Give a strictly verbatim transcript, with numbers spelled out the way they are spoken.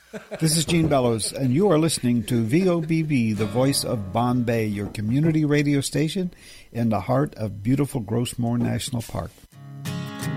This is Gene Bellows, and you are listening to V O B B, the voice of Bombay, your community radio station in the heart of beautiful Grossmore National Park.